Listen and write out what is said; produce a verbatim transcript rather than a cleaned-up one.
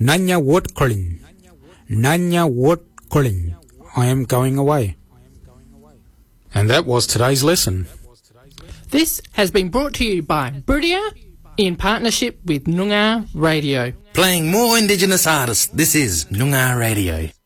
Nanya Wot Colin. Nanya Wot Colin. I am going away. And that was today's lesson. This has been brought to you by Brillia in partnership with Noongar Radio. Playing more Indigenous artists, this is Noongar Radio.